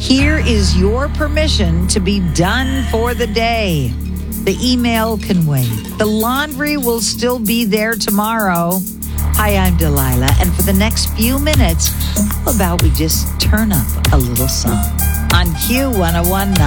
Here is your permission to be done for the day. The email can wait. The laundry will still be there tomorrow. Hi, I'm Delilah, and for the next few minutes, how about we just turn up a little song on Q 101.9.